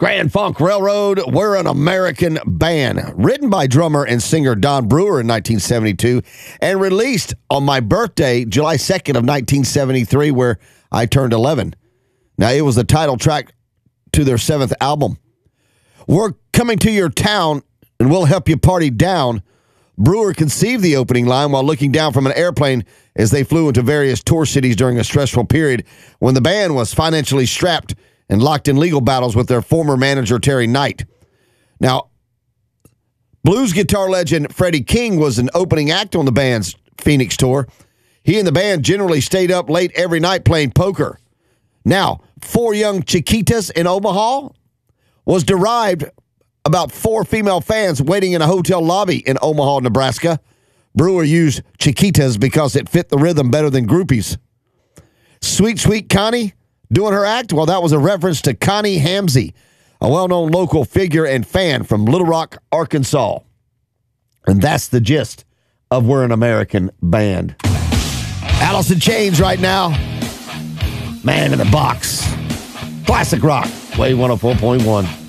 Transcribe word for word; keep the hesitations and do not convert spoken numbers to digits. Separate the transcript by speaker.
Speaker 1: Grand Funk Railroad, We're an American Band, written by drummer and singer Don Brewer in nineteen seventy-two, and released on my birthday, July second of nineteen seventy-three, where I turned eleven. Now, it was the title track to their seventh album. We're coming to your town, and we'll help you party down. Brewer conceived the opening line while looking down from an airplane as they flew into various tour cities during a stressful period when the band was financially strapped and locked in legal battles with their former manager, Terry Knight. Now, blues guitar legend Freddie King was an opening act on the band's Phoenix tour. He and the band generally stayed up late every night playing poker. Now, Four Young Chiquitas in Omaha was derived about four female fans waiting in a hotel lobby in Omaha, Nebraska. Brewer used Chiquitas because it fit the rhythm better than groupies. Sweet Sweet Connie doing her act? Well, that was a reference to Connie Hamsey, a well-known local figure and fan from Little Rock, Arkansas. And that's the gist of We're an American Band. Alice in Chains right now. Man in the Box. Classic rock. Wave one oh four point one.